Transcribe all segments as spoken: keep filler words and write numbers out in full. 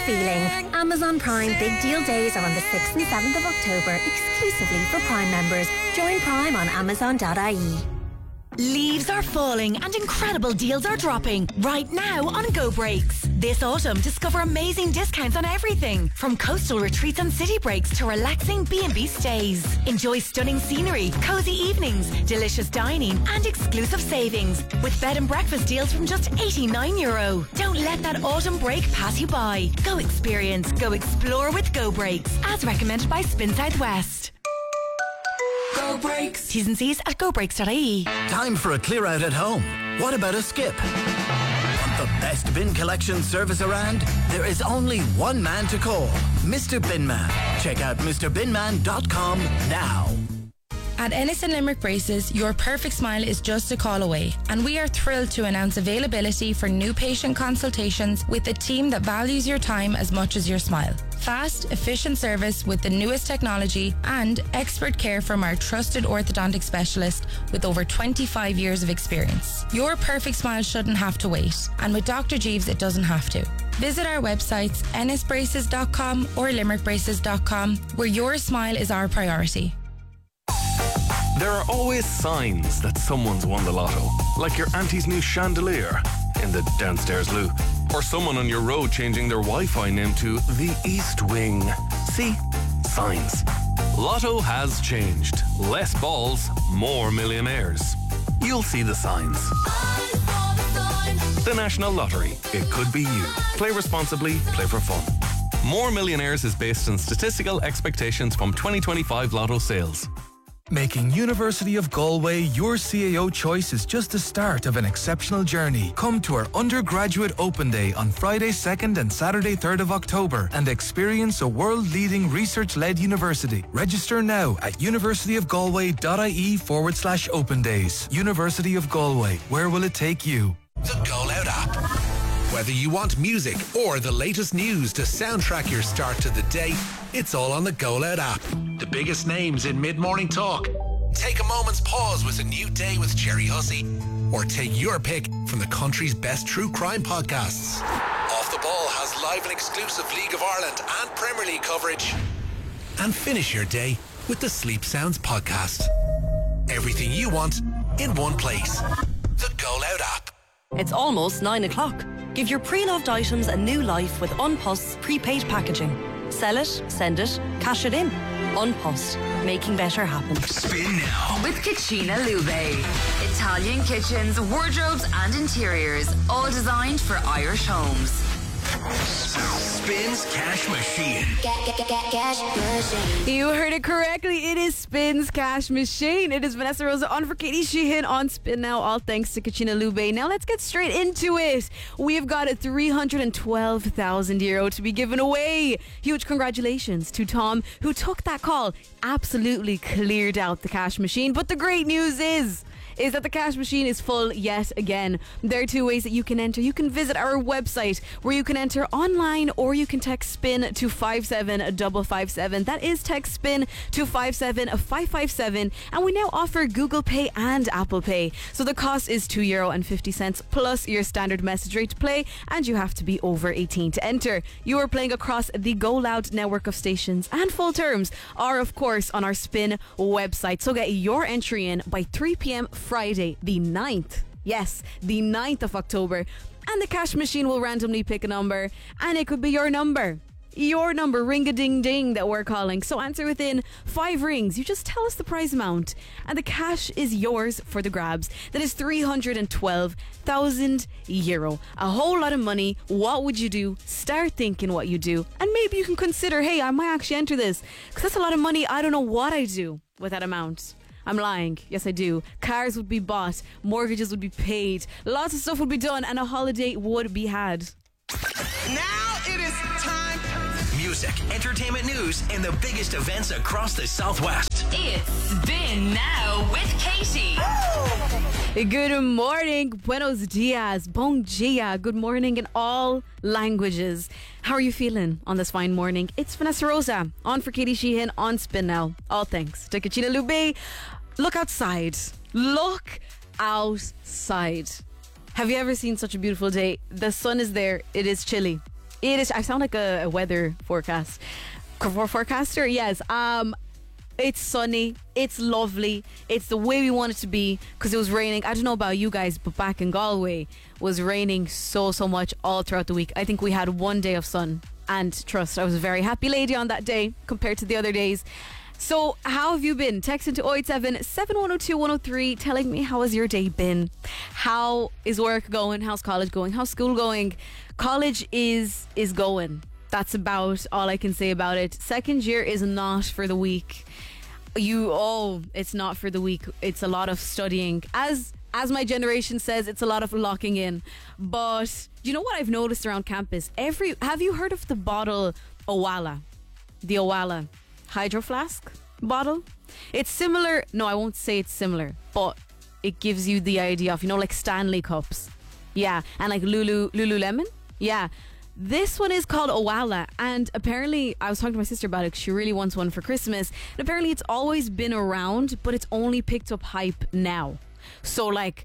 Feeling. Amazon Prime Big Deal Days are on the sixth and seventh of October exclusively for Prime members. Join Prime on amazon dot I E. Leaves are falling and incredible deals are dropping right now on Go Breaks. This autumn, discover amazing discounts on everything from coastal retreats and city breaks to relaxing B and B stays. Enjoy stunning scenery, cozy evenings, delicious dining and exclusive savings with bed and breakfast deals from just eighty-nine euro. Don't let that autumn break pass you by. Go experience, go explore with Go Breaks, as recommended by Spin Southwest. Go Breaks. T's and C's at go breaks dot I E. Time for a clear out at home. What about a skip? Want the best bin collection service around? There is only one man to call, Mister Binman. Check out Mr binman dot com now. At Ennis and Limerick Braces, your perfect smile is just a call away, and we are thrilled to announce availability for new patient consultations with a team that values your time as much as your smile. Fast, efficient service with the newest technology and expert care from our trusted orthodontic specialist with over twenty-five years of experience. Your perfect smile shouldn't have to wait, and with Doctor Jeeves it doesn't have to. Visit our websites ennis braces dot com or limerick braces dot com, where your smile is our priority. There are always signs that someone's won the lotto, like your auntie's new chandelier in the downstairs loo, or someone on your road changing their Wi-Fi name to the East Wing. See? Signs. Lotto has changed. Less balls, more millionaires. You'll see the signs. The National Lottery. It could be you. Play responsibly, play for fun. More Millionaires is based on statistical expectations from twenty twenty-five Lotto sales. Making University of Galway your C A O choice is just the start of an exceptional journey. Come to our undergraduate open day on Friday second and Saturday third of October and experience a world-leading research-led university. Register now at universityofgalway.ie forward slash open days. University of Galway, where will it take you? The Go Loud app. Whether you want music or the latest news to soundtrack your start to the day, it's all on the Go Loud app. The biggest names in mid-morning talk. Take a moment's pause with a new day with Jerry Hussey. Or take your pick from the country's best true crime podcasts. Off the Ball has live and exclusive League of Ireland and Premier League coverage. And finish your day with the Sleep Sounds podcast. Everything you want in one place. The Go Loud app. It's almost nine o'clock. Give your pre-loved items a new life with An Post's prepaid packaging. Sell it, send it, cash it in. An Post, making better happen. Spin now with Cucina Lube. Italian kitchens, wardrobes and interiors, all designed for Irish homes. Spins Cash Machine. Cash Machine. You heard it correctly. It is Spins Cash Machine. It is Vanessa Rosa on for Katie Sheehan on Spin Now, all thanks to Cucina Lube. Now let's get straight into it. We've got a three hundred twelve thousand euro to be given away. Huge congratulations to Tom, who took that call. Absolutely cleared out the cash machine. But the great news is is that the cash machine is full yet again. There are two ways that you can enter. You can visit our website where you can enter online, or you can text SPIN to five seven five five seven. That is text SPIN to five seven five five seven. And we now offer Google Pay and Apple Pay. So the cost is two euro and fifty cents plus your standard message rate to play, and you have to be over eighteen to enter. You are playing across the Go Loud network of stations, and full terms are of course on our Spin website. So get your entry in by three p.m. Friday the ninth. Yes, the ninth of October. And the cash machine will randomly pick a number, and it could be your number. Your number, ring-a-ding-ding, that we're calling. So answer within five rings. You just tell us the prize amount, and the cash is yours for the grabs. That is three hundred twelve thousand euro. A whole lot of money. What would you do? Start thinking what you do, and maybe you can consider, hey, I might actually enter this, because that's a lot of money. I don't know what I do with that amount. I'm lying. Yes, I do. Cars would be bought, mortgages would be paid, lots of stuff would be done, and a holiday would be had. Now it is time. Music, entertainment news, and the biggest events across the Southwest. It's Spin Now with Katie. Good morning. Buenos dias. Bon dia. Good morning in all languages. How are you feeling on this fine morning? It's Vanessa Rosa on for Katie Sheehan on Spin Now. All thanks to Cucina Lube. Look outside. Look outside. Have you ever seen such a beautiful day? The sun is there. It is chilly. It is. I sound like a, a weather forecast for forecaster. Yes. Um, it's sunny. It's lovely. It's the way we want it to be because it was raining. I don't know about you guys, but back in Galway, it was raining so so much all throughout the week. I think we had one day of sun, and trust, I was a very happy lady on that day compared to the other days. So how have you been? Text into oh eight seven, seven one oh two, one oh three telling me how has your day been? How is work going? How's college going? How's school going? College is is going. That's about all I can say about it. Second year is not for the weak. You oh, it's not for the weak. It's a lot of studying. As as my generation says, it's a lot of locking in. But you know what I've noticed around campus? Every have you heard of the bottle Owala? The Owala Hydro Flask bottle? It's similar. No, I won't say it's similar, but it gives you the idea of, you know, like Stanley cups. Yeah, and like Lulu Lululemon. Yeah. This one is called Owala, and apparently I was talking to my sister about it 'cause she really wants one for Christmas, and apparently it's always been around, but it's only picked up hype now. So like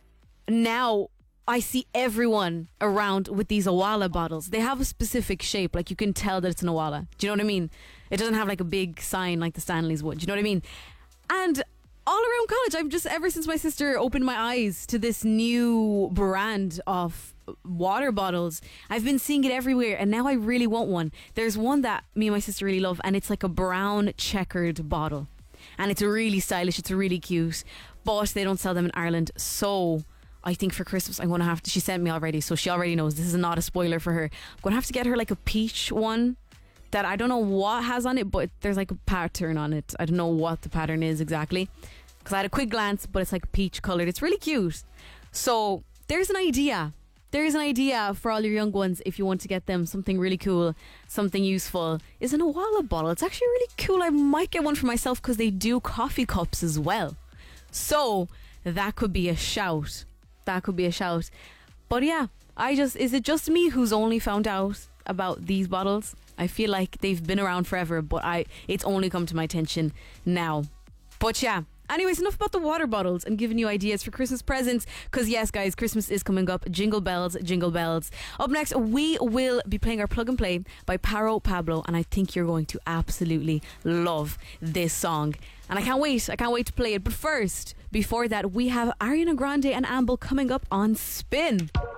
now I see everyone around with these Owala bottles. They have a specific shape, like you can tell that it's an Owala. Do you know what I mean? It doesn't have like a big sign like the Stanleys would. Do you know what I mean? And all around college, I've just, ever since my sister opened my eyes to this new brand of water bottles, I've been seeing it everywhere, and now I really want one. There's one that me and my sister really love, and it's like a brown checkered bottle, and it's really stylish, it's really cute, but they don't sell them in Ireland. So I think for Christmas I'm gonna have to, she sent me already, so she already knows this is not a spoiler for her. I'm gonna have to get her like a peach one that I don't know what has on it, but there's like a pattern on it. I don't know what the pattern is exactly, because I had a quick glance, but it's like peach colored. It's really cute. So there's an idea. There's an idea for all your young ones if you want to get them something really cool, something useful. Is an Owala bottle. It's actually really cool. I might get one for myself because they do coffee cups as well. So that could be a shout. That could be a shout. But yeah, I just, is it just me who's only found out about these bottles? I feel like they've been around forever, but I it's only come to my attention now. But yeah. Anyways, enough about the water bottles and giving you ideas for Christmas presents, because yes guys, Christmas is coming up. Jingle bells, jingle bells. Up next, we will be playing our Plug and Play by Paro Pablo, and I think you're going to absolutely love this song, and I can't wait I can't wait to play it. But first, before that, we have Ariana Grande and Amble coming up on Spin.